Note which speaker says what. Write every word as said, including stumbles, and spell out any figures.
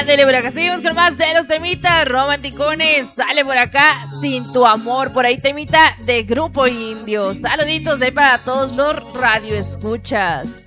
Speaker 1: Ándale, por acá seguimos con más de los temitas romanticones. Sale por acá Sin Tu Amor, por ahí temita de Grupo Indio. Saluditos de ahí para todos los radioescuchas.